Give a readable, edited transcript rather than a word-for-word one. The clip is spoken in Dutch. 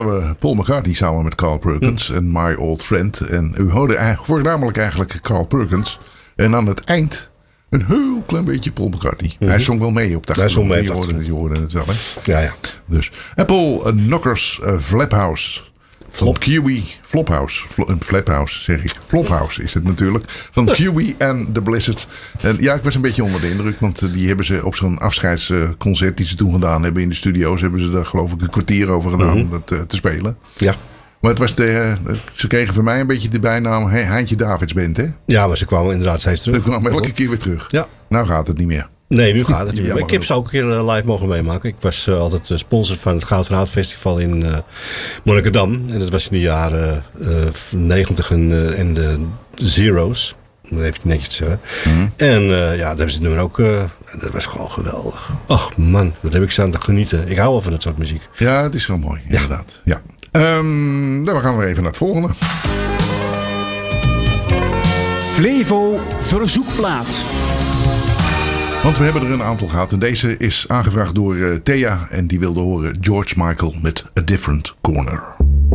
Paul McCartney samen met Carl Perkins en My Old Friend. En u hoorde voornamelijk eigenlijk Carl Perkins. En aan het eind een heel klein beetje Paul McCartney. Hij zong wel mee op de achtergrond. Je hoorde het wel, hè? Ja. Dus Apple Knockers Flaphouse. Van Kiwi Flophouse. Flaphouse zeg ik. Flophouse is het natuurlijk. Van Kiwi en The Blizzard. En ja, ik was een beetje onder de indruk. Want die hebben ze op zo'n afscheidsconcert die ze toen gedaan hebben in de studio's. Hebben ze daar geloof ik een kwartier over gedaan om dat te spelen. Ja. Maar het was ze kregen voor mij een beetje de bijnaam Heintje Davids Band, hè? Ja, maar ze kwamen inderdaad steeds terug. Ze kwamen elke keer weer terug. Ja. Nou gaat het niet meer. Nee, nu gaat het niet meer. Ik heb ze ook een keer live mogen meemaken. Ik was altijd sponsor van het Goud van Hout Festival in Monnikendam. En dat was in de jaren 90 en de Zero's. Dat even netjes te zeggen. En daar hebben ze het nummer ook. Dat was gewoon geweldig. Ach man, wat heb ik staan te genieten. Ik hou wel van dat soort muziek. Ja, het is wel mooi, inderdaad. Ja. Dan gaan we even naar het volgende. Flevo Verzoekplaat. Want we hebben er een aantal gehad. En deze is aangevraagd door Thea. En die wilde horen George Michael met A Different Corner.